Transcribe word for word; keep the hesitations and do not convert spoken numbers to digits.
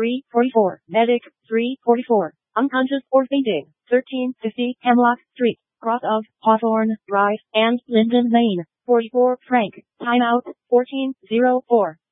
three forty-four. Medic, three forty-four. Unconscious or fainting, thirteen fifty Hemlock Street, cross of Hawthorne Drive and Linden Lane, forty-four Frank. Timeout, fourteen oh four.